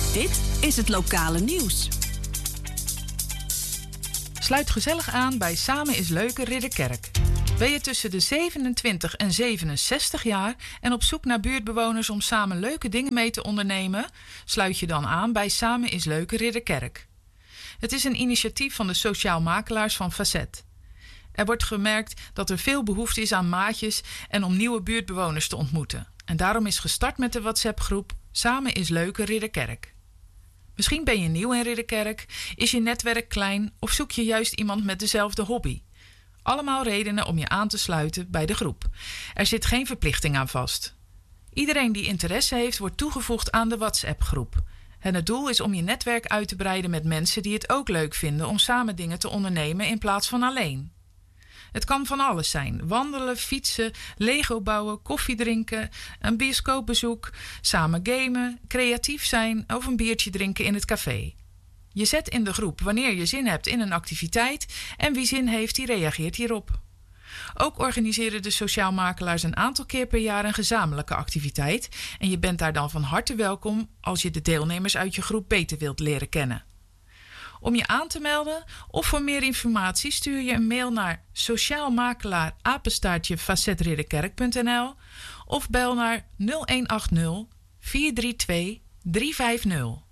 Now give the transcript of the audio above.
Dit is het lokale nieuws. Sluit gezellig aan bij Samen is Leuker Ridderkerk. Ben je tussen de 27 en 67 jaar en op zoek naar buurtbewoners om samen leuke dingen mee te ondernemen? Sluit je dan aan bij Samen is Leuker Ridderkerk. Het is een initiatief van de sociaal makelaars van Facet. Er wordt gemerkt dat er veel behoefte is aan maatjes en om nieuwe buurtbewoners te ontmoeten. En daarom is gestart met de WhatsApp-groep Samen is Leuker Ridderkerk. Misschien ben je nieuw in Ridderkerk, is je netwerk klein of zoek je juist iemand met dezelfde hobby. Allemaal redenen om je aan te sluiten bij de groep. Er zit geen verplichting aan vast. Iedereen die interesse heeft, wordt toegevoegd aan de WhatsApp-groep. En het doel is om je netwerk uit te breiden met mensen die het ook leuk vinden om samen dingen te ondernemen in plaats van alleen. Het kan van alles zijn. Wandelen, fietsen, Lego bouwen, koffie drinken, een bioscoopbezoek, samen gamen, creatief zijn of een biertje drinken in het café. Je zet in de groep wanneer je zin hebt in een activiteit en wie zin heeft, die reageert hierop. Ook organiseren de sociaal makelaars een aantal keer per jaar een gezamenlijke activiteit en je bent daar dan van harte welkom als je de deelnemers uit je groep beter wilt leren kennen. Om je aan te melden of voor meer informatie stuur je een mail naar sociaalmakelaar@facetridderkerk.nl of bel naar 0180 432 350.